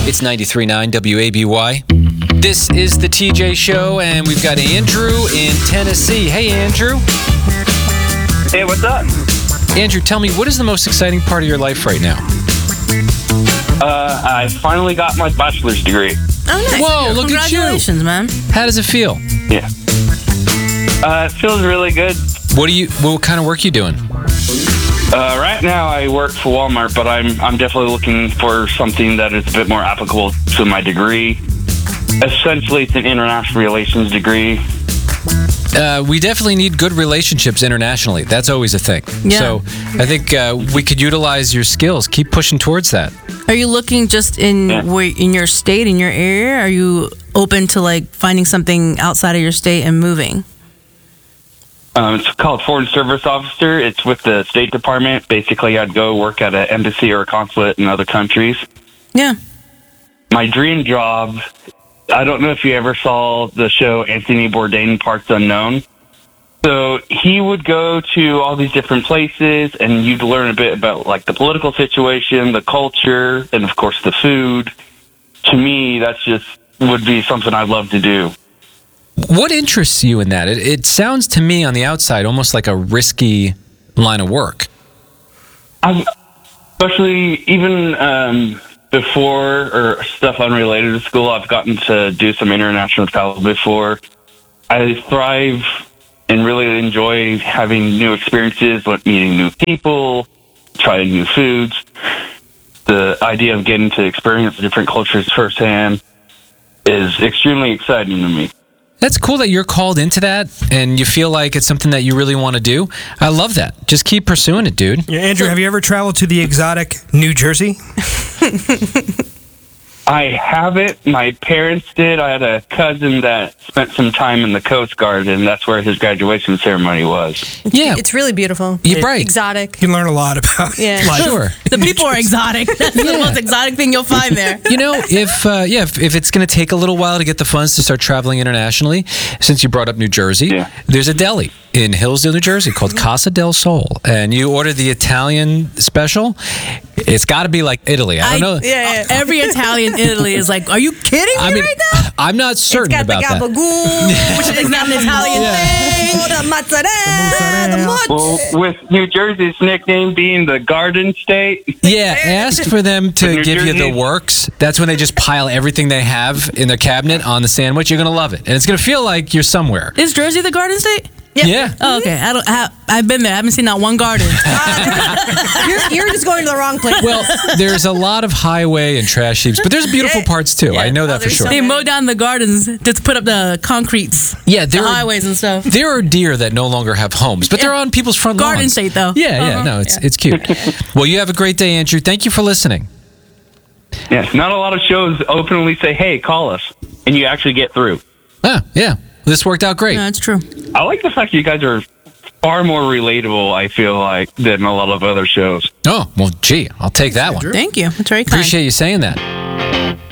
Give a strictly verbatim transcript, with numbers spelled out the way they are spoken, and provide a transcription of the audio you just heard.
It's ninety-three point nine W A B Y. This is the T J Show, and we've got Andrew in Tennessee. Hey, Andrew. Hey, what's up? Andrew, tell me, what is the most exciting part of your life right now? Uh, I finally got my bachelor's degree. Oh, nice. Whoa, look at you. Congratulations, man. How does it feel? Yeah. Uh, it feels really good. What do you? What kind of work are you doing? Uh, right now, I work for Walmart, but I'm I'm definitely looking for something that is a bit more applicable to my degree. Essentially, it's an international relations degree. Uh, we definitely need good relationships internationally. That's always a thing. Yeah. So I think uh, we could utilize your skills. Keep pushing towards that. Are you looking just in Yeah. where, in your state, in your area? Are you open to like finding something outside of your state and moving? Um, it's called Foreign Service Officer. It's with the State Department. Basically, I'd go work at an embassy or a consulate in other countries. Yeah. My dream job, I don't know if you ever saw the show Anthony Bourdain, Parts Unknown. So he would go to all these different places, and you'd learn a bit about like the political situation, the culture, and of course the food. To me, that's just would be something I'd love to do. What interests you in that? It, it sounds to me on the outside almost like a risky line of work. I've, especially even um, before or stuff unrelated to school, I've gotten to do some international travel before. I thrive and really enjoy having new experiences, like meeting new people, trying new foods. The idea of getting to experience different cultures firsthand is extremely exciting to me. That's cool that you're called into that and you feel like it's something that you really want to do. I love that. Just keep pursuing it, dude. Yeah, Andrew, have you ever traveled to the exotic New Jersey? I haven't. My parents did. I had a cousin that spent some time in the Coast Guard, and that's where his graduation ceremony was. Yeah. It's really beautiful. You're right. Exotic. You can learn a lot about Yeah. life. Sure. The people are exotic. That's the most exotic thing you'll find there. You know, if uh, yeah, if, if it's going to take a little while to get the funds to start traveling internationally, since you brought up New Jersey, Yeah. there's a deli in Hillsdale, New Jersey called Casa del Sol, and you order the Italian special. It's got to be like Italy. I don't know. Yeah, yeah. Every Italian in Italy is like, are you kidding me I mean, right now? I'm not certain Got the about that. gabagool, Which is not an Italian thing. oh, the mozzarella, the mozzarella. mozz. Well, with New Jersey's nickname being the Garden State, Yeah, ask for them to New give you the Jersey. works. That's when they just pile everything they have in their cabinet on the sandwich. You're going to love it. And it's going to feel like you're somewhere. Is Jersey the Garden State? Yeah. Oh, okay. I don't. I, I've been there. I haven't seen not one garden. You're, you're just going to the wrong place. Well, there's a lot of highway and trash heaps, but there's beautiful parts too. I know Oh, that for there's sure. so They mow down the gardens to put up the concretes, Yeah, the there are, highways and stuff. there are deer that no longer have homes, but they're on people's front Garden lawns. State, though. Yeah, yeah, Uh-huh. no, it's it's cute. Well, you have a great day, Andrew. Thank you for listening. yes, not a lot of shows openly say, "Hey, call us," and you actually get through. Ah, yeah, this worked out great. No, that's true. I like the fact that you guys are far more relatable, I feel like, than a lot of other shows. Oh, well, gee, I'll take that one. Thank you. That's very kind. Appreciate you saying that.